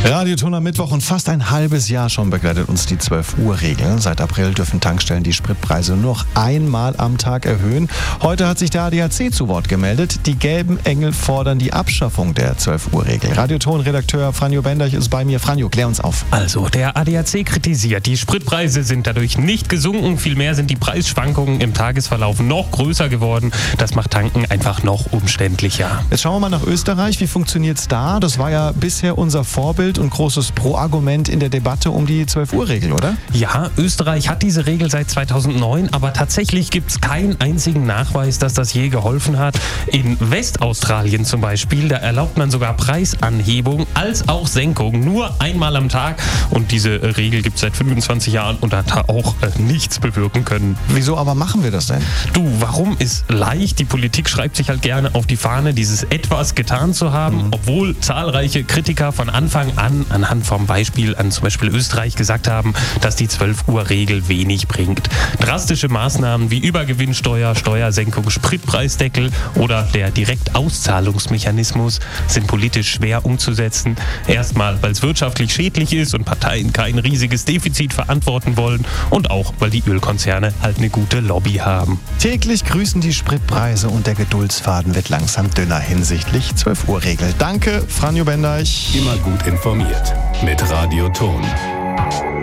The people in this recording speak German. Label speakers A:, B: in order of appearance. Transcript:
A: Radioton am Mittwoch und fast ein halbes Jahr schon begleitet uns die 12-Uhr-Regel. Seit April dürfen Tankstellen die Spritpreise nur noch einmal am Tag erhöhen. Heute hat sich der ADAC zu Wort gemeldet. Die gelben Engel fordern die Abschaffung der 12-Uhr-Regel. Radioton-Redakteur Franjo Benderch ist bei mir. Franjo, klär uns auf.
B: Also, der ADAC kritisiert, die Spritpreise sind dadurch nicht gesunken. Vielmehr sind die Preisschwankungen im Tagesverlauf noch größer geworden. Das macht Tanken einfach noch umständlicher.
A: Jetzt schauen wir mal nach Österreich. Wie funktioniert es da? Das war ja bisher unser Vorbild und großes Pro-Argument in der Debatte um die 12-Uhr-Regel, oder?
B: Ja, Österreich hat diese Regel seit 2009, aber tatsächlich gibt es keinen einzigen Nachweis, dass das je geholfen hat. In Westaustralien zum Beispiel, da erlaubt man sogar Preisanhebung als auch Senkung nur einmal am Tag. Und diese Regel gibt es seit 25 Jahren und hat da auch nichts bewirken können.
A: Wieso aber machen wir das denn?
B: Du, warum ist leicht? Die Politik schreibt sich halt gerne auf die Fahne, dieses etwas getan zu haben, obwohl zahlreiche Kritiker von Anfang an anhand vom Beispiel an zum Beispiel Österreich gesagt haben, dass die 12-Uhr-Regel wenig bringt. Drastische Maßnahmen wie Übergewinnsteuer, Steuersenkung, Spritpreisdeckel oder der Direktauszahlungsmechanismus sind politisch schwer umzusetzen. Erstmal, weil es wirtschaftlich schädlich ist und Parteien kein riesiges Defizit verantworten wollen und auch, weil die Ölkonzerne halt eine gute Lobby haben.
A: Täglich grüßen die Spritpreise und der Geduldsfaden wird langsam dünner hinsichtlich 12-Uhr-Regel. Danke, Franjo Benderch.
C: Immer gut informiert mit Radioton.